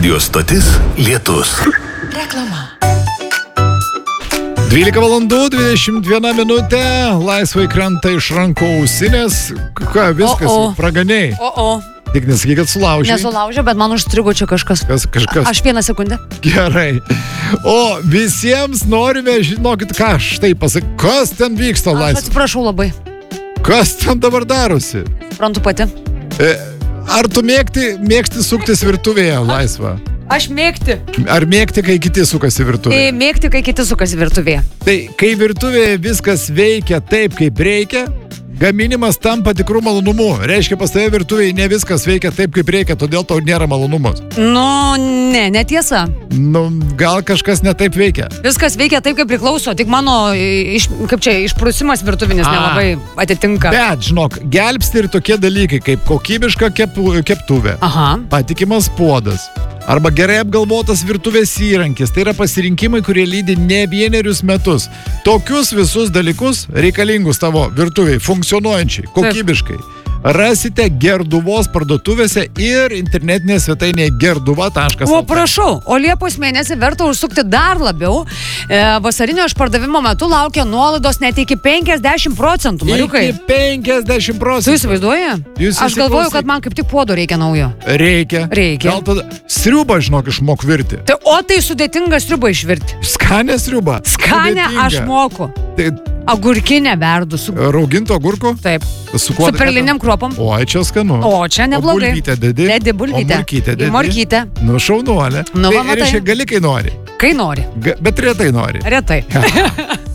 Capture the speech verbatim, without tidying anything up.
Radio stotis Lietus. Reklama. dvylika valandų, dvidešimt viena minutė, laisvai krenta iš rankų ausinės. Ką, viskas, O-o. praganiai. O, o. Tik nesakyk, kad sulaužiai. Nesulaužė, bet man užstrigo čia kažkas. Kas, kažkas. Aš vieną sekundę. Gerai. O visiems norime, žinokit, ką štai pasak, kas ten vyksta Aš laisvai? atsiprašau labai. Kas ten dabar darosi? Suprantu pati. E, ar tu mėgti, mėgsti suktis virtuvėje laisvą? Aš mėgti. Ar mėgti, kai kiti sukasi virtuvėje? Mėgti, kai kiti sukasi virtuvėje. Tai kai virtuvėje viskas veikia taip, kaip reikia, gaminimas tampa tikrų malonumu. Reiškia, pas tave virtuvėje ne viskas veikia taip, kaip reikia, todėl tau nėra malonumas. Nu, ne, netiesa. Nu, gal kažkas ne taip veikia. Viskas veikia taip, kaip priklauso, tik mano, iš, kaip čia, išprusimas virtuvinis A. nelabai atitinka. Bet, žinok, gelbsti ir tokie dalykai, kaip kokybiška kep, keptuvė, Aha. patikimas puodas, arba gerai apgalvotas virtuvės įrankis. Tai yra pasirinkimai, kurie lydi ne vienerius metus. Tokius visus dalykus reikalingus tavo virtuviai, funkcionuojančiai, kokybiškai. Rasite Gerduvos parduotuvėse ir internetinėje svetainėje gerduva taškas el tė. O prašau, o Liepos mėnesį verta užsukti dar labiau. E, vasarinio išpardavimo metu laukia nuolaidos net iki penkiasdešimt procentų. Mariukai, Iki penkiasdešimt tu procentų. įsivaizduoji? Jūs Aš galvoju, įsiklausyk. kad man kaip tik puodo reikia naujo. Reikia. Reikia. Gal tada sriubą, žinok, išmok virti. Tai, o tai sudėtinga sriuba išvirti. Skanę sriubą. Skanę Sudėtinga. aš moku. Tai Agurkinę verdu su... rauginto agurko? Taip. Su, kuo- Su perliniam kruopom. Oi, čia skanu. O, čia neblogai. O bulvytę dedi? Dedi bulvytę. O morkytę dedi? Ir morkytę. Nu, šaunuolė. Nu, va, Tai matai. reiškia, gali, kai nori. Kai nori. Ga- Bet retai nori. Retai.